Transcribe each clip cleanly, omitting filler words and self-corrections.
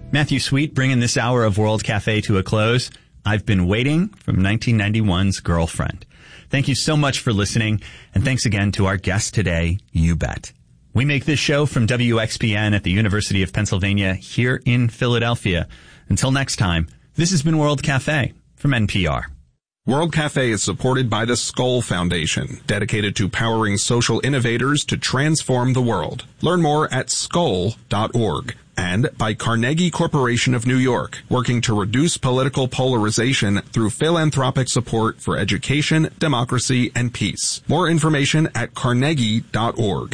Matthew Sweet bringing this hour of World Cafe to a close. I've Been Waiting from 1991's Girlfriend. Thank you so much for listening, and thanks again to our guest today, You Bet. We make this show from WXPN at the University of Pennsylvania here in Philadelphia. Until next time, this has been World Cafe from NPR. World Cafe is supported by the Skoll Foundation, dedicated to powering social innovators to transform the world. Learn more at skoll.org. And by Carnegie Corporation of New York, working to reduce political polarization through philanthropic support for education, democracy, and peace. More information at carnegie.org.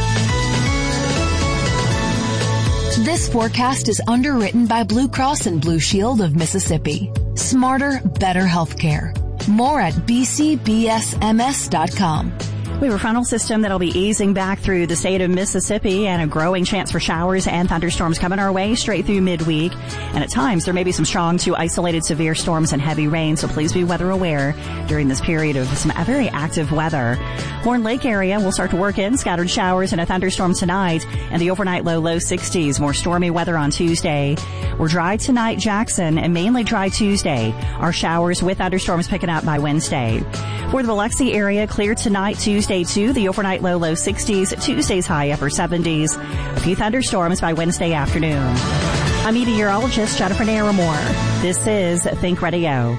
This forecast is underwritten by Blue Cross and Blue Shield of Mississippi. Smarter, better healthcare. More at bcbsms.com. We have a frontal system that'll be easing back through the state of Mississippi and a growing chance for showers and thunderstorms coming our way straight through midweek. And at times, there may be some strong to isolated severe storms and heavy rain, so please be weather aware during this period of some very active weather. Horn Lake area will start to work in scattered showers and a thunderstorm tonight, and the overnight low 60s. More stormy weather on Tuesday. We're dry tonight, Jackson, and mainly dry Tuesday. Our showers with thunderstorms picking up by Wednesday. For the Biloxi area, clear tonight, Tuesday too. The overnight low 60s, Tuesday's high upper 70s. A few thunderstorms by Wednesday afternoon. I'm meteorologist Jennifer Naramore. This is Think Radio.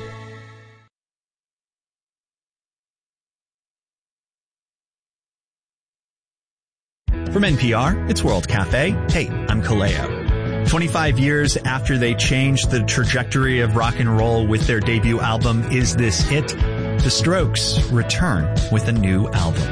From NPR, it's World Cafe. Hey, I'm Kaleo. 25 years after they changed the trajectory of rock and roll with their debut album, Is This It?, The Strokes return with a new album.